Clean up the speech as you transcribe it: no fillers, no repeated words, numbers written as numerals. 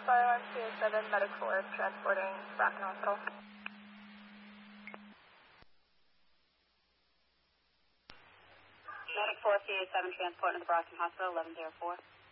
Fire 127, Medic 4, transporting Brockton Hospital. Medic 4, CA7, transporting to Brockton Hospital, 1104.